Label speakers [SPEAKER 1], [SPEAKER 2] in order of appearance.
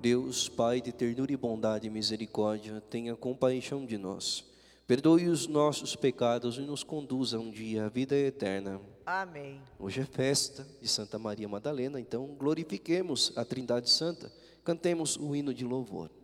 [SPEAKER 1] Deus, Pai de ternura e bondade e misericórdia, tenha compaixão de nós. Perdoe os nossos pecados e nos conduza um dia à vida eterna.
[SPEAKER 2] Amém.
[SPEAKER 1] Hoje é festa de Santa Maria Madalena, então glorifiquemos a Trindade Santa. Cantemos o hino de louvor.